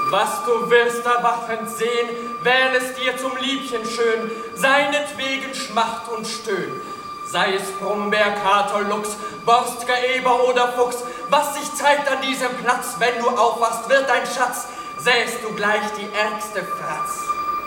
Was du wirst erwachend sehen, wähl es dir zum Liebchen schön, seinetwegen Schmacht und Stöhn. Sei es Brummbär, Kater, Luchs, Borstger, Eber oder Fuchs, was sich zeigt an diesem Platz, wenn du aufwachst, wird dein Schatz, sähst du gleich die ärgste Fratz.